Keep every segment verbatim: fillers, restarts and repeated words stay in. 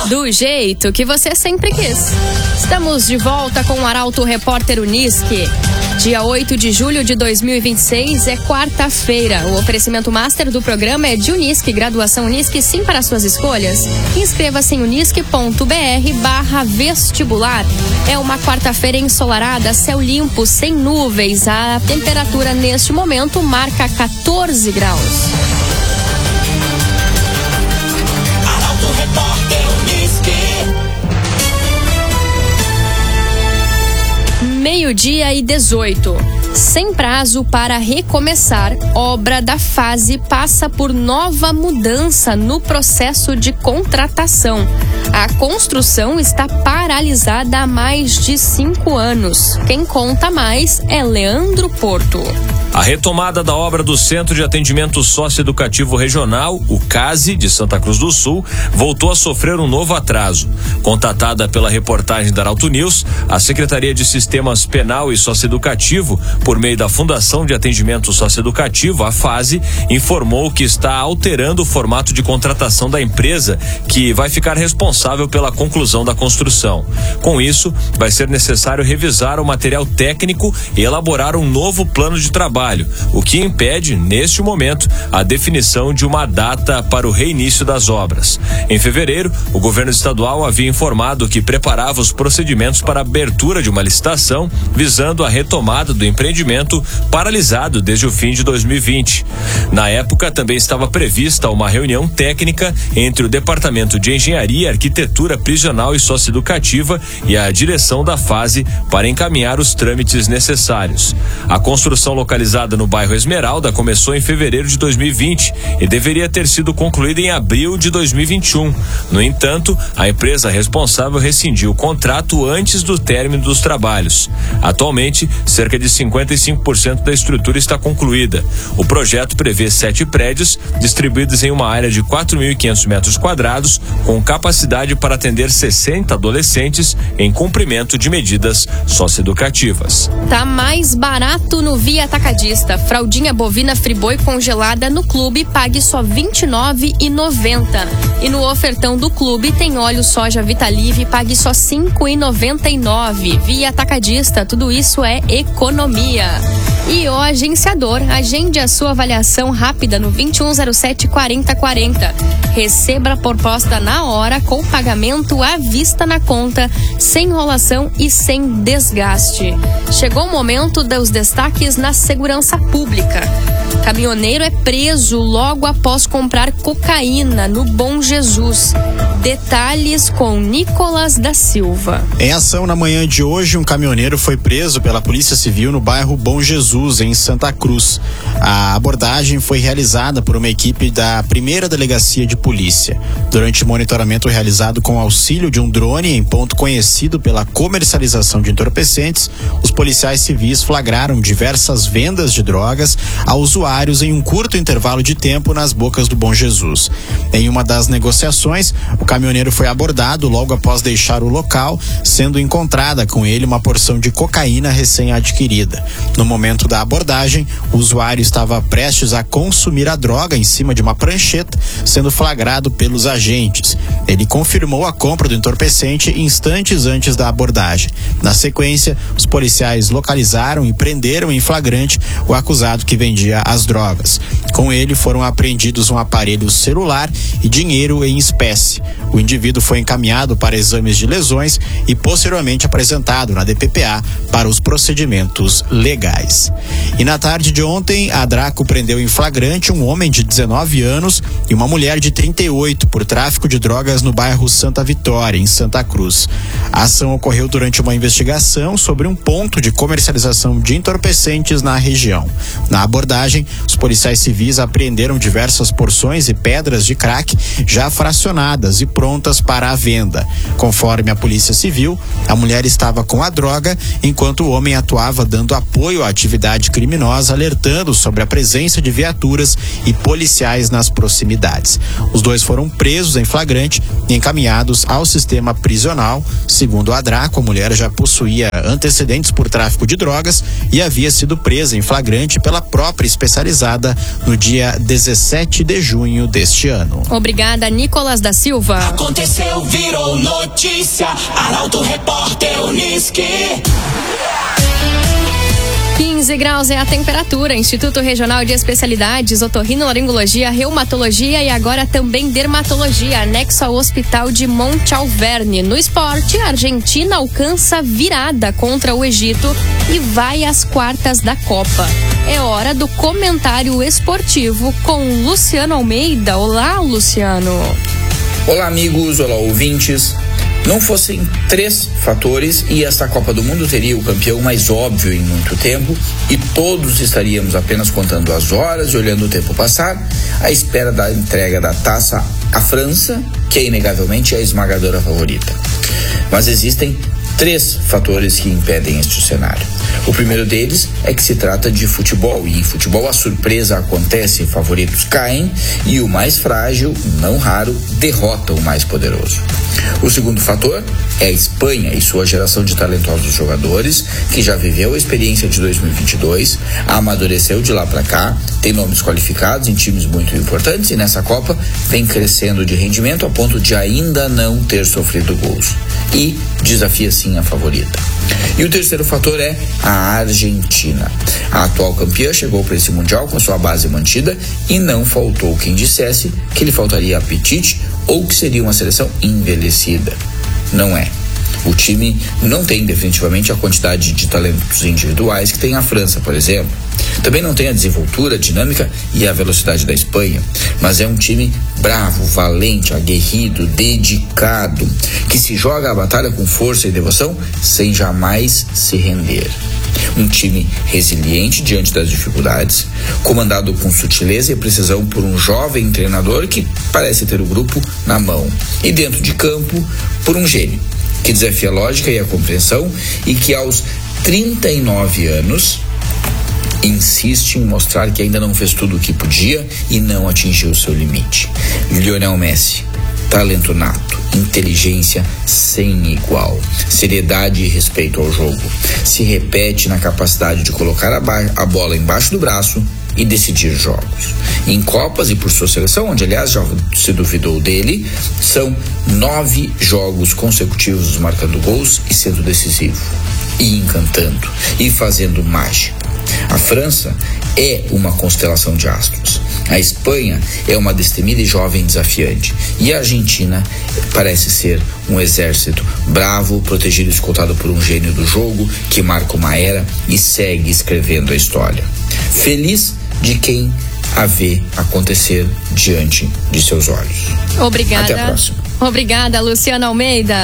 Do jeito que você sempre quis. Estamos de volta com o Arauto Repórter Unisque. Dia oito de julho de dois mil e vinte e seis é quarta-feira. O oferecimento master do programa é de Unisque, graduação Unisque, sim para suas escolhas. Inscreva-se em unisque.br barra vestibular. É uma quarta-feira ensolarada, céu limpo, sem nuvens. A temperatura neste momento marca quatorze graus. Arauto Repórter Unisque. Meio-dia e dezoito. Sem prazo para recomeçar, obra da fase passa por nova mudança no processo de contratação. A construção está paralisada há mais de cinco anos. Quem conta mais é Leandro Porto. A retomada da obra do Centro de Atendimento Socioeducativo Regional, o CASE, de Santa Cruz do Sul, voltou a sofrer um novo atraso. Contatada pela reportagem da Arauto News, a Secretaria de Sistemas Penal e Socioeducativo, por meio da Fundação de Atendimento Socioeducativo, a FASE, informou que está alterando o formato de contratação da empresa, que vai ficar responsável pela conclusão da construção. Com isso, vai ser necessário revisar o material técnico e elaborar um novo plano de trabalho, o que impede, neste momento, a definição de uma data para o reinício das obras. Em fevereiro, o governo estadual havia informado que preparava os procedimentos para a abertura de uma licitação visando a retomada do empreendimento paralisado desde o fim de dois mil e vinte. Na época, também estava prevista uma reunião técnica entre o Departamento de Engenharia, Arquitetura Prisional e Socioeducativa e a direção da FASE para encaminhar os trâmites necessários. A construção localizada no bairro Esmeralda começou em fevereiro de dois mil e vinte e deveria ter sido concluída em abril de dois mil e vinte e um. No entanto, a empresa responsável rescindiu o contrato antes do término dos trabalhos. Atualmente, cerca de cinquenta e cinco por cento da estrutura está concluída. O projeto prevê sete prédios distribuídos em uma área de quatro mil e quinhentos metros quadrados, com capacidade para atender sessenta adolescentes em cumprimento de medidas socioeducativas. Tá mais barato no Via Atacadista. Fraldinha bovina Friboi congelada no clube, pague só vinte e nove reais e noventa centavos. E no ofertão do clube tem óleo soja Vitalive, pague só cinco reais e noventa e nove centavos. Via Atacadista, tudo isso é economia. E o agenciador, agende a sua avaliação rápida no vinte e um zero sete quarenta quarenta. Receba a proposta na hora com pagamento à vista na conta, sem enrolação e sem desgaste. Chegou o momento dos destaques na segurança pública. Caminhoneiro é preso logo após comprar cocaína no Bom Jesus. Detalhes com Nicolas da Silva. Em ação na manhã de hoje, um caminhoneiro foi preso pela Polícia Civil no bairro Bom Jesus, em Santa Cruz. A abordagem foi realizada por uma equipe da primeira Delegacia de Polícia. Durante o monitoramento realizado com auxílio de um drone em ponto conhecido pela comercialização de entorpecentes, os policiais civis flagraram diversas vendas de drogas a usuários em um curto intervalo de tempo nas bocas do Bom Jesus. Em uma das negociações, o caminhoneiro foi abordado logo após deixar o local, sendo encontrada com ele uma porção de cocaína recém-adquirida. No momento da abordagem, o usuário estava prestes a consumir a droga em cima de uma prancheta, sendo flagrado pelos agentes. Ele confirmou a compra do entorpecente instantes antes da abordagem. Na sequência, os policiais localizaram e prenderam em flagrante o acusado que vendia as drogas. Com ele foram apreendidos um aparelho celular e dinheiro em espécie. O indivíduo foi encaminhado para exames de lesões e posteriormente apresentado na D P P A para os procedimentos legais. E na tarde de ontem, a Draco prendeu em flagrante um homem de dezenove anos e uma mulher de trinta e oito por tráfico de drogas no bairro Santa Vitória, em Santa Cruz. A ação ocorreu durante uma investigação sobre um ponto de comercialização de entorpecentes na região. Na abordagem, os policiais civis apreenderam diversas porções e pedras de crack já fracionadas e prontas para a venda. Conforme a Polícia Civil, a mulher estava com a droga, enquanto o homem atuava dando apoio à atividade criminosa, alertando sobre a presença de viaturas e policiais nas proximidades. Os dois foram presos em flagrante e encaminhados ao sistema prisional. Segundo a Draco, a mulher já possuía antecedentes por tráfico de drogas e havia sido presa em flagrante pela própria especializada no dia dezessete de junho deste ano. Obrigada, Nicolas da Silva. Aconteceu, virou notícia. Arauto Repórter Unisque. quinze graus é a temperatura. Instituto Regional de Especialidades, Otorrinolaringologia, Reumatologia e agora também Dermatologia, anexo ao Hospital de Monte Alverne. No esporte, a Argentina alcança virada contra o Egito e vai às quartas da Copa. É hora do comentário esportivo com Luciano Almeida. Olá, Luciano. Olá, amigos, olá, ouvintes. Não fossem três fatores e esta Copa do Mundo teria o campeão mais óbvio em muito tempo e todos estaríamos apenas contando as horas e olhando o tempo passar à espera da entrega da taça à França, que é inegavelmente a esmagadora favorita. Mas existem três fatores que impedem este cenário. O primeiro deles é que se trata de futebol, e em futebol a surpresa acontece, favoritos caem e o mais frágil, não raro, derrota o mais poderoso. O segundo fator é a Espanha e sua geração de talentosos jogadores, que já viveu a experiência de dois mil e vinte e dois, amadureceu de lá para cá, tem nomes qualificados em times muito importantes e nessa Copa vem crescendo de rendimento a ponto de ainda não ter sofrido gols. E desafia sim a favorita. E o terceiro fator é a Argentina. A atual campeã chegou para esse Mundial com a sua base mantida e não faltou quem dissesse que lhe faltaria apetite ou que seria uma seleção envelhecida. Não é. O time não tem definitivamente a quantidade de talentos individuais que tem a França, por exemplo. Também não tem a desenvoltura, a dinâmica e a velocidade da Espanha, mas é um time bravo, valente, aguerrido, dedicado, que se joga a batalha com força e devoção sem jamais se render. Um time resiliente diante das dificuldades, comandado com sutileza e precisão por um jovem treinador que parece ter o grupo na mão, e dentro de campo por um gênio que desafia a lógica e a compreensão e que aos trinta e nove anos insiste em mostrar que ainda não fez tudo o que podia e não atingiu seu limite. Lionel Messi, talento nato, inteligência sem igual, seriedade e respeito ao jogo. Se repete na capacidade de colocar a, ba- a bola embaixo do braço e decidir jogos. Em Copas e por sua seleção, onde aliás já se duvidou dele, são nove jogos consecutivos marcando gols e sendo decisivo, e encantando, e fazendo mágica. A França é uma constelação de astros. A Espanha é uma destemida e jovem desafiante. E a Argentina parece ser um exército bravo, protegido e escoltado por um gênio do jogo que marca uma era e segue escrevendo a história. Feliz de quem a vê acontecer diante de seus olhos. Obrigada. Até a próxima. Obrigada, Luciano Almeida.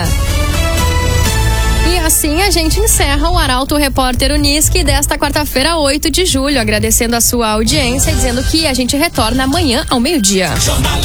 E assim a gente encerra o Arauto Repórter Unisque desta quarta-feira, oito de julho, agradecendo a sua audiência e dizendo que a gente retorna amanhã ao meio-dia. Jornalismo